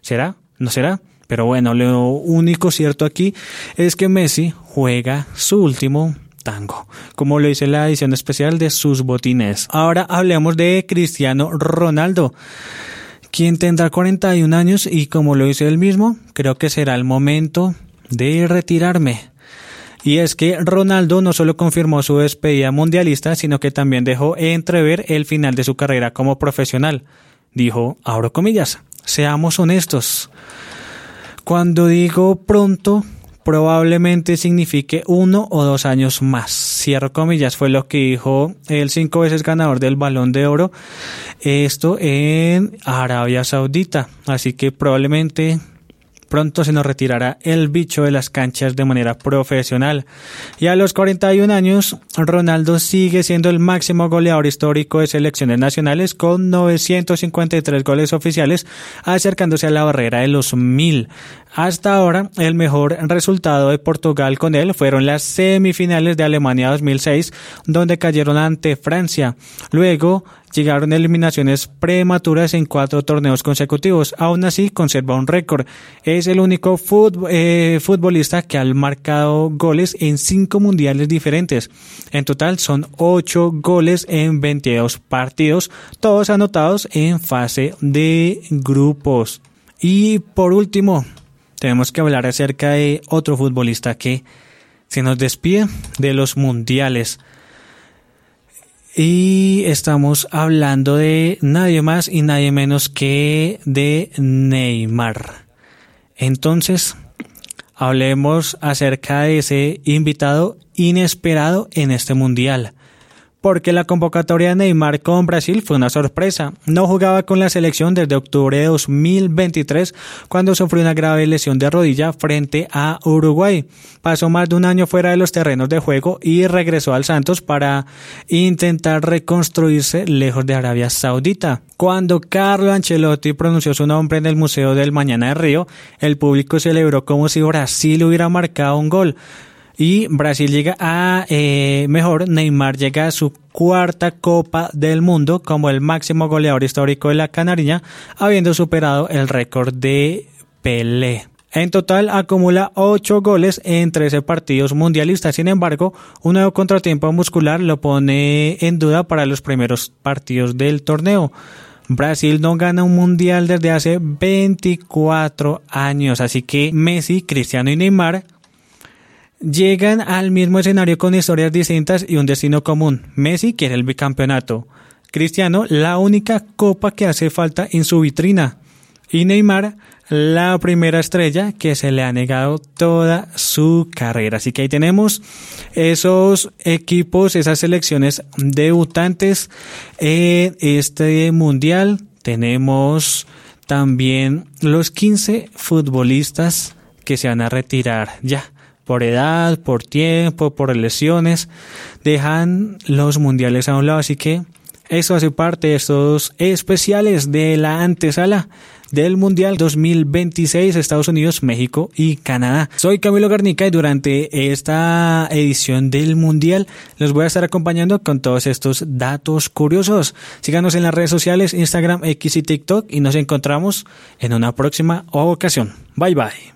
¿Será? ¿No será? Pero bueno, lo único cierto aquí es que Messi juega su último tango, como lo dice la edición especial de sus botines. Ahora hablemos de Cristiano Ronaldo, quien tendrá 41 años y como lo dice él mismo, creo que será el momento de retirarme. Y es que Ronaldo no solo confirmó su despedida mundialista, sino que también dejó entrever el final de su carrera como profesional. Dijo, abro comillas, seamos honestos. Cuando digo pronto, probablemente signifique 1 o 2 años más. Cierro comillas, fue lo que dijo el 5 veces ganador del Balón de Oro. Esto en Arabia Saudita. Así que probablemente pronto se nos retirará el bicho de las canchas de manera profesional. Y a los 41 años, Ronaldo sigue siendo el máximo goleador histórico de selecciones nacionales con 953 goles oficiales, acercándose a la barrera de los 1000. Hasta ahora, el mejor resultado de Portugal con él fueron las semifinales de Alemania 2006, donde cayeron ante Francia. Luego llegaron eliminaciones prematuras en 4 torneos consecutivos. Aún así, conserva un récord. Es el único futbolista que ha marcado goles en 5 mundiales diferentes. En total son 8 goles en 22 partidos, todos anotados en fase de grupos. Y por último, tenemos que hablar acerca de otro futbolista que se nos despide de los mundiales. Y estamos hablando de nadie más y nadie menos que de Neymar. Entonces, hablemos acerca de ese invitado inesperado en este mundial. Porque la convocatoria de Neymar con Brasil fue una sorpresa. No jugaba con la selección desde octubre de 2023, cuando sufrió una grave lesión de rodilla frente a Uruguay. Pasó más de un año fuera de los terrenos de juego y regresó al Santos para intentar reconstruirse lejos de Arabia Saudita. Cuando Carlo Ancelotti pronunció su nombre en el Museo del Mañana de Río, el público celebró como si Brasil hubiera marcado un gol. Y Brasil llega Neymar llega a su 4ª Copa del Mundo como el máximo goleador histórico de la Canariña, habiendo superado el récord de Pelé. En total acumula 8 goles en 13 partidos mundialistas. Sin embargo, un nuevo contratiempo muscular lo pone en duda para los primeros partidos del torneo. Brasil no gana un mundial desde hace 24 años, así que Messi, Cristiano y Neymar llegan al mismo escenario con historias distintas y un destino común. Messi quiere el bicampeonato, Cristiano la única copa que hace falta en su vitrina y Neymar la primera estrella que se le ha negado toda su carrera. Así que ahí tenemos esos equipos, esas selecciones debutantes en este mundial. Tenemos también los 15 futbolistas que se van a retirar ya. Por edad, por tiempo, por lesiones, dejan los mundiales a un lado. Así que eso hace parte de estos especiales de la antesala del Mundial 2026, Estados Unidos, México y Canadá. Soy Camilo Garnica y durante esta edición del Mundial los voy a estar acompañando con todos estos datos curiosos. Síganos en las redes sociales, Instagram, X y TikTok y nos encontramos en una próxima ocasión. Bye bye.